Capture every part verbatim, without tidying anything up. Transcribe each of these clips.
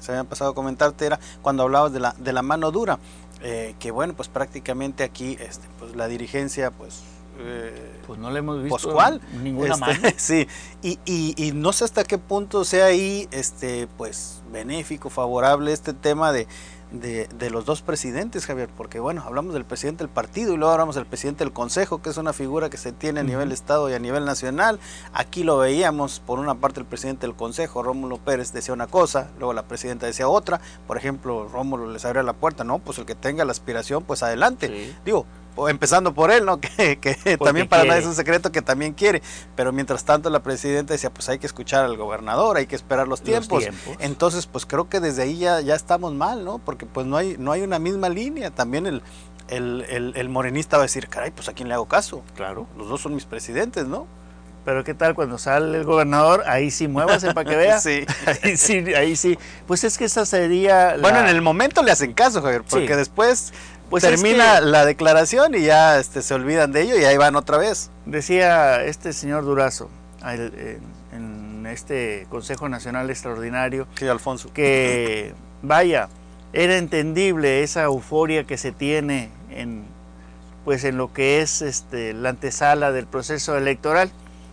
se me había pasado a comentarte era cuando hablabas de la, de la mano dura, eh, que bueno, pues prácticamente aquí este, pues la dirigencia, pues... Eh, pues no le hemos visto pues, ¿cuál? ninguna este, mano. Sí, y, y, y no sé hasta qué punto sea ahí este, pues benéfico, favorable este tema de, de, de los dos presidentes, Javier, porque bueno, hablamos del presidente del partido y luego hablamos del presidente del consejo, que es una figura que se tiene a nivel uh-huh. estado y a nivel nacional. Aquí lo veíamos, por una parte el presidente del consejo, Rómulo Pérez, decía una cosa, luego la presidenta decía otra. Por ejemplo, Rómulo les abría la puerta, no, pues el que tenga la aspiración, pues adelante. Sí. Digo, empezando por él, ¿no? Que, que también para nadie es un secreto que también quiere, pero mientras tanto la presidenta decía, pues hay que escuchar al gobernador, hay que esperar los tiempos. Los tiempos. Entonces, pues creo que desde ahí ya, ya estamos mal, ¿no? Porque pues no hay, no hay una misma línea. También el, el, el, el morenista va a decir, caray, pues ¿a quién le hago caso? Claro. Los dos son mis presidentes, ¿no? Pero ¿qué tal cuando sale el gobernador? Ahí sí muévase para que vea. Sí. Ahí sí, ahí sí. Pues es que esa sería... La... Bueno, en el momento le hacen caso, Javier, porque sí. después... Pues termina es que, la declaración y ya este, se olvidan de ello y ahí van otra vez. Decía este señor Durazo en, en este Consejo Nacional Extraordinario, sí, Alfonso, que vaya, era entendible esa euforia que se tiene en, pues en lo que es este, la antesala del proceso electoral.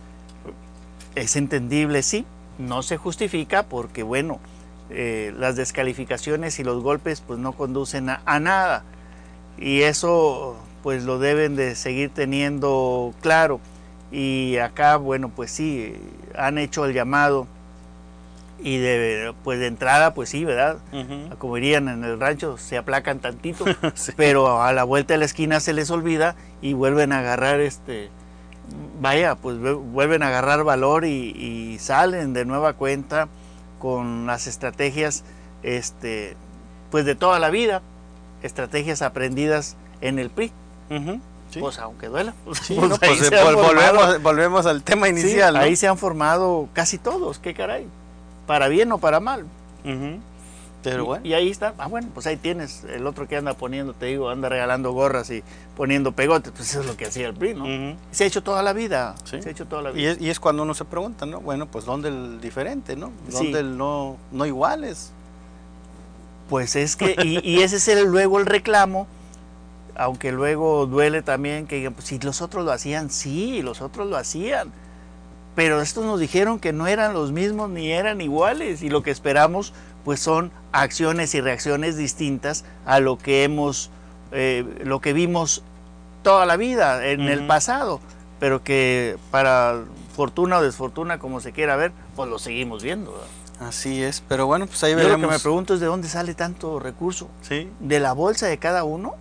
Es entendible, sí, no se justifica porque bueno, eh, las descalificaciones y los golpes pues no conducen a, a nada. Y eso pues lo deben de seguir teniendo claro. Y acá, bueno, pues sí, han hecho el llamado y de, pues de entrada, pues sí, ¿verdad? Uh-huh. Como dirían en el rancho, se aplacan tantito, sí. Pero a la vuelta de la esquina se les olvida y vuelven a agarrar este, vaya, pues vuelven a agarrar valor y, y salen de nueva cuenta con las estrategias, este, pues de toda la vida. Estrategias aprendidas en el P R I. Uh-huh, sí. Pues aunque duela. Pues, sí, pues no, pues vol volvemos, volvemos al tema inicial. Sí, ¿no? Ahí se han formado casi todos, qué caray. Para bien o para mal. Uh-huh. Pero y, bueno. Y ahí está. Ah, bueno, pues ahí tienes el otro que anda poniendo, te digo, anda regalando gorras y poniendo pegotes. Pues eso es lo que hacía el P R I, ¿no? Uh-huh. Se ha hecho toda la vida. Sí. Se ha hecho toda la vida. Y es, y es cuando uno se pregunta, ¿no? Bueno, pues ¿dónde el diferente, no? ¿Dónde sí. el no, no iguales? Pues es que, y, y ese es el, luego el reclamo, aunque luego duele también que digan, pues si los otros lo hacían, sí, los otros lo hacían, pero estos nos dijeron que no eran los mismos ni eran iguales, y lo que esperamos pues son acciones y reacciones distintas a lo que hemos, eh, lo que vimos toda la vida en uh-huh. el pasado, pero que para fortuna o desfortuna, como se quiera ver, pues lo seguimos viendo, ¿verdad? Así es, pero bueno, pues ahí Yo veremos. Lo que me pregunto es de dónde sale tanto recurso. ¿Sí? ¿De la bolsa de cada uno?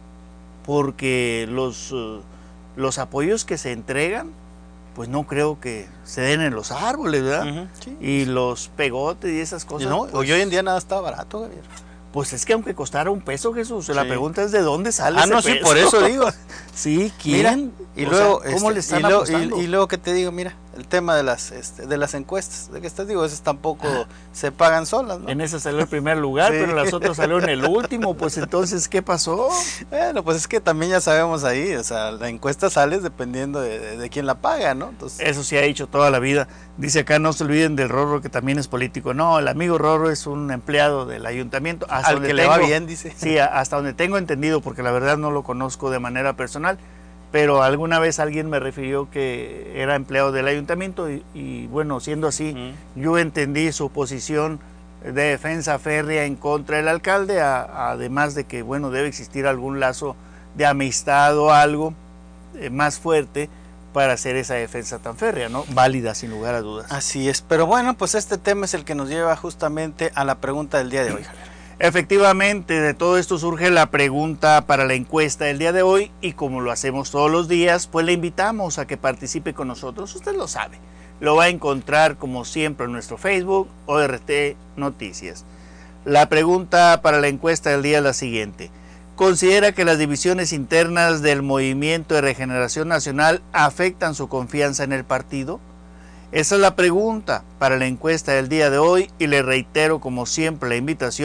Porque los, uh, los apoyos que se entregan, pues no creo que se den en los árboles, ¿verdad? Uh-huh, sí. Y los pegotes y esas cosas. Y no, pues, hoy en día nada está barato, Javier. Pues es que aunque costara un peso, Jesús, sí. La pregunta es de dónde sale ah, ese no, peso. sí, por eso digo. Sí, ¿quién? Mira, y luego, sea, ¿cómo este, le están y, lo, apostando? y, y luego que te digo, mira, el tema de las este, de las encuestas, de que estás digo, esas tampoco ah. se pagan solas, ¿no? En esa salió el primer lugar, sí. Pero las otras salieron el último, pues entonces, ¿qué pasó? Bueno, pues es que también ya sabemos ahí, o sea, la encuesta sale dependiendo de, de, de quién la paga, ¿no? Entonces... Eso se ha dicho toda la vida. Dice acá, no se olviden del Rorro, que también es político. No, el amigo Rorro es un empleado del ayuntamiento. Hasta Al donde que tengo, le va bien, dice. Sí, hasta donde tengo entendido, porque la verdad no lo conozco de manera personal, pero alguna vez alguien me refirió que era empleado del ayuntamiento y, y bueno, siendo así, uh-huh. yo entendí su posición de defensa férrea en contra del alcalde, a, además de que, bueno, debe existir algún lazo de amistad o algo eh, más fuerte para hacer esa defensa tan férrea, ¿no? Válida, sin lugar a dudas. Así es, pero bueno, pues este tema es el que nos lleva justamente a la pregunta del día de hoy, Javier. Efectivamente, de todo esto surge la pregunta para la encuesta del día de hoy y como lo hacemos todos los días, pues le invitamos a que participe con nosotros. Usted lo sabe, lo va a encontrar como siempre en nuestro Facebook O R T Noticias. La pregunta para la encuesta del día es la siguiente. ¿Considera que las divisiones internas del Movimiento de Regeneración Nacional afectan su confianza en el partido? Esa es la pregunta para la encuesta del día de hoy y le reitero como siempre la invitación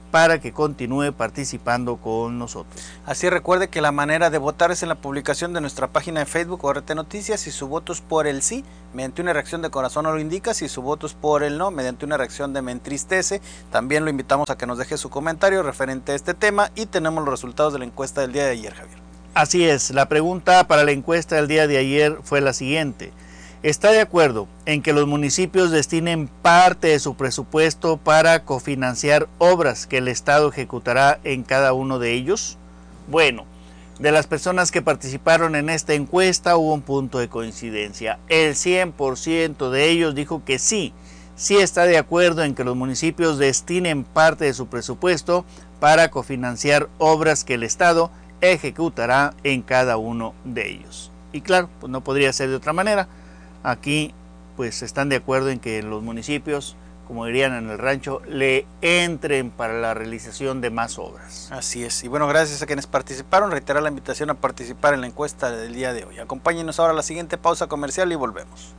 para que continúe participando con nosotros. Así, recuerde que la manera de votar es en la publicación de nuestra página de Facebook O R T Noticias. Si su voto es por el sí, mediante una reacción de corazón no lo indica. Si su voto es por el no, mediante una reacción de me entristece. También lo invitamos a que nos deje su comentario referente a este tema, y tenemos los resultados de la encuesta del día de ayer, Javier. Así es, la pregunta para la encuesta del día de ayer fue la siguiente: ¿está de acuerdo en que los municipios destinen parte de su presupuesto para cofinanciar obras que el Estado ejecutará en cada uno de ellos? Bueno, de las personas que participaron en esta encuesta hubo un punto de coincidencia. El cien por ciento de ellos dijo que sí, sí está de acuerdo en que los municipios destinen parte de su presupuesto para cofinanciar obras que el Estado ejecutará en cada uno de ellos. Y claro, pues no podría ser de otra manera. Aquí pues están de acuerdo en que los municipios, como dirían en el rancho, le entren para la realización de más obras. Así es. Y bueno, gracias a quienes participaron. Reiterar la invitación a participar en la encuesta del día de hoy. Acompáñenos ahora a la siguiente pausa comercial y volvemos.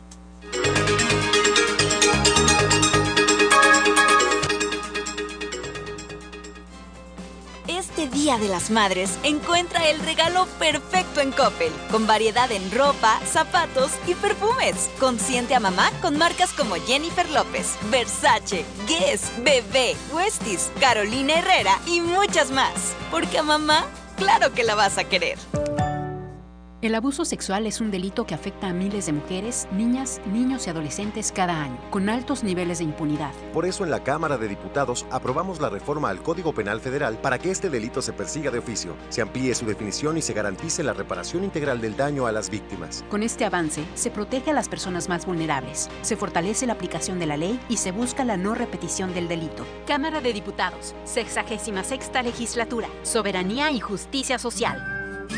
Este Día de las Madres, encuentra el regalo perfecto en Coppel, con variedad en ropa, zapatos y perfumes. Consiente a mamá con marcas como Jennifer López, Versace, Guess, Bebé, Westies, Carolina Herrera y muchas más. Porque a mamá, claro que la vas a querer. El abuso sexual es un delito que afecta a miles de mujeres, niñas, niños y adolescentes cada año, con altos niveles de impunidad. Por eso en la Cámara de Diputados aprobamos la reforma al Código Penal Federal para que este delito se persiga de oficio, se amplíe su definición y se garantice la reparación integral del daño a las víctimas. Con este avance, se protege a las personas más vulnerables, se fortalece la aplicación de la ley y se busca la no repetición del delito. Cámara de Diputados, sexagésima sexta Legislatura, Soberanía y Justicia Social.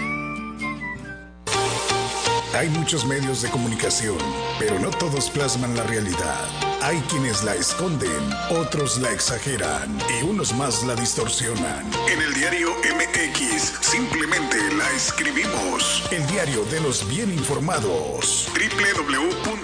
Hay muchos medios de comunicación, pero no todos plasman la realidad. Hay quienes la esconden, otros la exageran y unos más la distorsionan. En el diario M X simplemente la escribimos. El diario de los bien informados. doble u doble u doble u